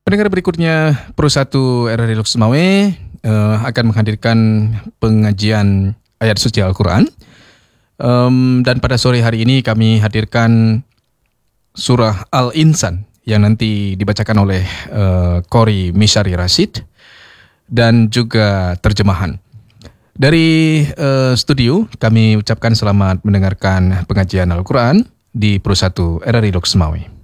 Pendengar berikutnya, Pro 1 RRI Lux Mawai akan menghadirkan pengajian ayat suci Al-Quran. Dan pada sore hari ini kami hadirkan surah Al-Insan yang nanti dibacakan oleh Qori Mishari Rashid dan juga terjemahan. Dari studio kami ucapkan selamat mendengarkan pengajian Al-Quran di Pro 1 RRI Lux Mawai.